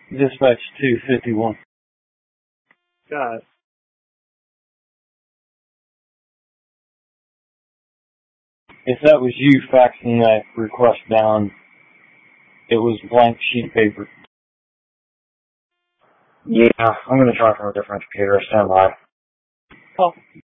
Dispatch 251. Got it. If that was you faxing that request down, it was blank sheet paper. Yeah, I'm going to try from a different computer. Stand by. Oh.